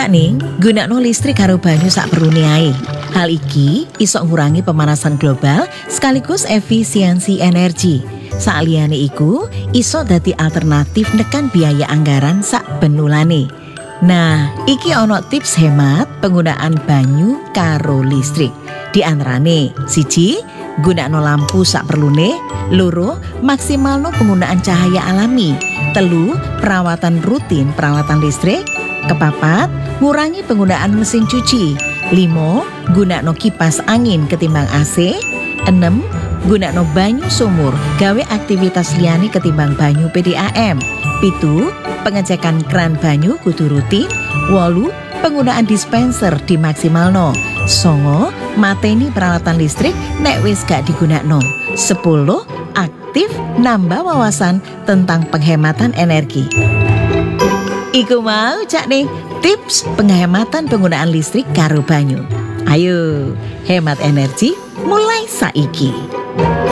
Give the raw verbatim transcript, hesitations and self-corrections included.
Cak ning, gunakno listrik karo banyu sak perlune ae. Hal iki iso ngurangi pemanasan global sekaligus efisiensi energi. Saliyane iku iso dadi alternatif nekan biaya anggaran sak benulane. Nah, iki ono tips hemat penggunaan banyu karo listrik. Di antarane, siji, gunakno lampu sak perlune. Loro, maksimalno penggunaan cahaya alami. Telu, perawatan rutin peralatan listrik. Kepapat, ngurangi penggunaan mesin cuci. Limo, gunakno kipas angin ketimbang A C. Enem, gunakno banyu sumur gawe aktivitas liyane ketimbang banyu P D A M. Pitu, pengecekan kran banyu kudu rutin. Wolu, penggunaan dispenser dimaksimalno. Songo, mateni peralatan listrik nek wis gak digunakno. Sepuluh, aktif nambah wawasan tentang penghematan energi. Iku mau Cak nih tips penghematan penggunaan listrik karo banyu. Ayo, hemat energi mulai saiki.